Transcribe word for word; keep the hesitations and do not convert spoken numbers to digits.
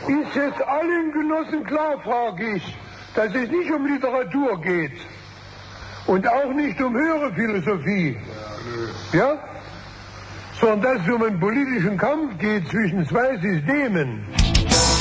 Ist jetzt allen Genossen klar, frage ich, dass es nicht um Literatur geht und auch nicht um höhere Philosophie, ja, sondern dass es um einen politischen Kampf geht zwischen zwei Systemen.